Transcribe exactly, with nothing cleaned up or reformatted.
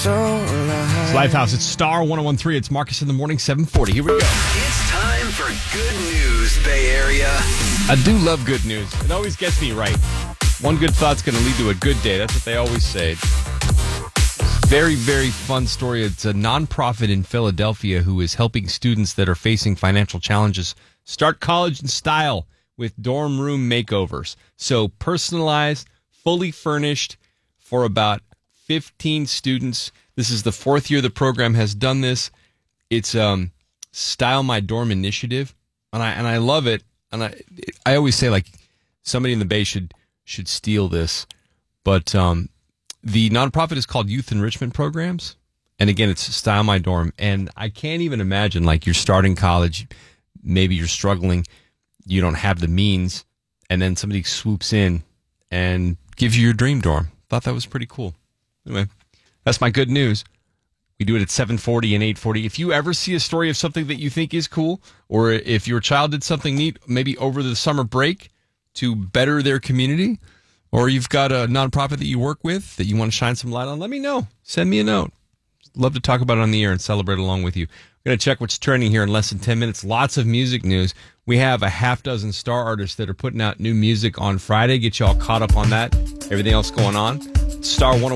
so alive. It's Lifehouse. It's Star one oh one three. It's Marcus in the Morning, seven forty. Here we go. It's time for good news, Bay Area. I do love good news. It always gets me right. One good thought's going to lead to a good day. That's what they always say. Very, very fun story. It's a nonprofit in Philadelphia who is helping students that are facing financial challenges start college in style with dorm room makeovers. So personalized, fully furnished for about fifteen students. This is the fourth year the program has done this. It's um, Style My Dorm Initiative, and I and I love it. And I I always say, like, somebody in the Bay should should steal this. But um, the nonprofit is called Youth Enrichment Programs, and again, it's Style My Dorm. And I can't even imagine, like, you're starting college, maybe you're struggling, you don't have the means, and then somebody swoops in and gives you your dream dorm. Thought that was pretty cool. Anyway, that's my good news. We do it at seven forty and eight forty. If you ever see a story of something that you think is cool, or if your child did something neat, maybe over the summer break to better their community, or you've got a nonprofit that you work with that you want to shine some light on, let me know. Send me a note. Love to talk about it on the air and celebrate along with you. We're going to check what's trending here in less than ten minutes. Lots of music news. We have a half dozen star artists that are putting out new music on Friday. Get you all caught up on that. Everything else going on. Star one oh